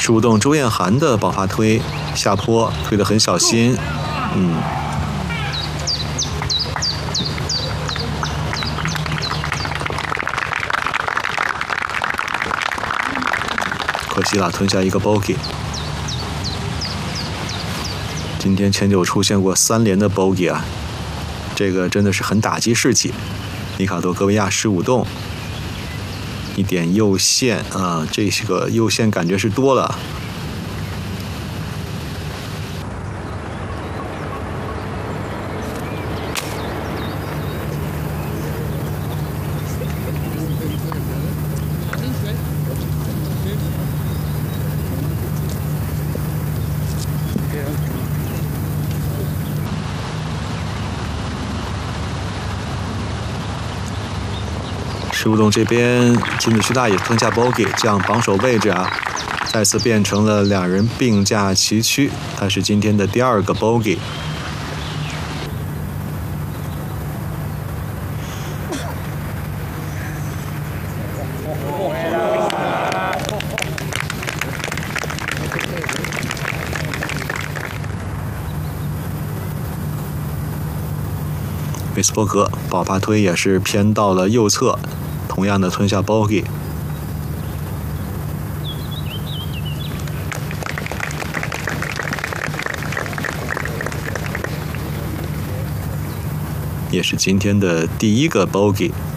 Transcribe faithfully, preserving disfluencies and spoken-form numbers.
十五洞周艳涵的爆发推，下坡推得很小心，嗯。可惜了，吞下一个 bogey。今天前九出现过三连的 bogey 啊，这个真的是很打击士气。尼卡多戈维亚十五洞，一点右线啊，这个右线感觉是多了。十五洞这边，金子区大也吞下 bogey， 这样榜首位置啊，再次变成了两人并驾齐驱。他是今天的第二个 bogey。维斯伯格爆发推也是偏到了右侧，同样的吞下 bogey。也是今天的第一个 bogey。